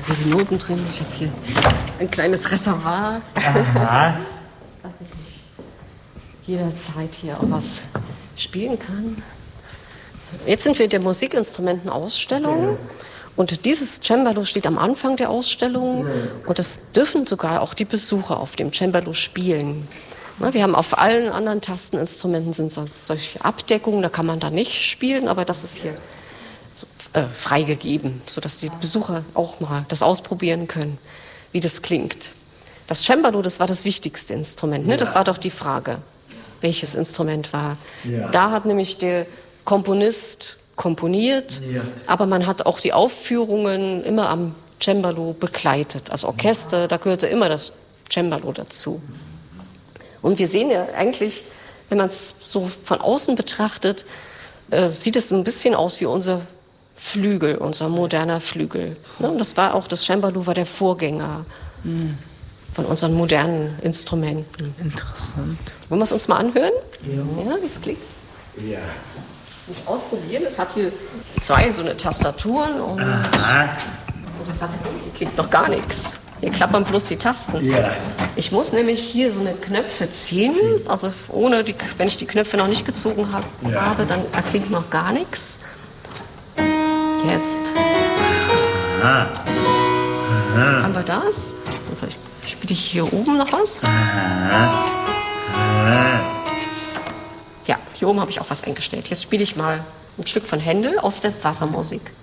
sind die Noten drin. Ich habe hier ein kleines Reservoir. Aha. Damit ich jederzeit hier auch was spielen kann. Jetzt sind wir in der Musikinstrumentenausstellung. Und dieses Cembalo steht am Anfang der Ausstellung. Und es dürfen sogar auch die Besucher auf dem Cembalo spielen. Wir haben auf allen anderen Tasteninstrumenten sind solche Abdeckungen, da kann man da nicht spielen, aber das ist hier freigegeben, sodass die Besucher auch mal das ausprobieren können, wie das klingt. Das Cembalo, das war das wichtigste Instrument, ne? Das war doch die Frage, welches Instrument war. Ja. Da hat nämlich der Komponist komponiert, aber man hat auch die Aufführungen immer am Cembalo begleitet. Also Orchester, da gehörte immer das Cembalo dazu. Und wir sehen ja eigentlich, wenn man es so von außen betrachtet, sieht es ein bisschen aus wie unser Flügel, unser moderner Flügel. Und das war auch, das Cembalo war der Vorgänger von unseren modernen Instrumenten. Interessant. Wollen wir es uns mal anhören? Ja, wie es klingt? Ja. Nicht ausprobieren, es hat hier zwei so eine Tastaturen und das klingt noch gar nichts. Hier klappern bloß die Tasten. Ja. Ich muss nämlich hier so eine Knöpfe ziehen, also wenn ich die Knöpfe noch nicht gezogen habe, dann erklingt noch gar nichts. Jetzt. Haben wir das? Und vielleicht spiele ich hier oben noch was. Ja, hier oben habe ich auch was eingestellt. Jetzt spiele ich mal ein Stück von Händel aus der Wassermusik.